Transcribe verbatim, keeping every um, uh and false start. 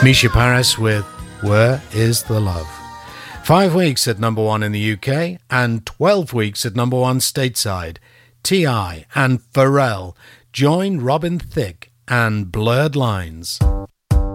Misha Paris with Where Is the Love? Five weeks at number one in the U K and twelve weeks at number one stateside. T I and Pharrell join Robin Thicke and Blurred Lines.